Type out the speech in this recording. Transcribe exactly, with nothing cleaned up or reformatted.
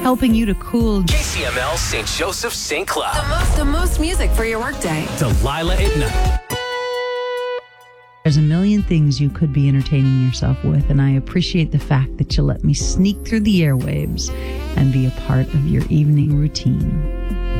helping you to cool. K C M L Saint Joseph Saint Cloud. The most, the most music for your workday. Delilah at night. There's a million things you could be entertaining yourself with, and I appreciate the fact that you let me sneak through the airwaves and be a part of your evening routine.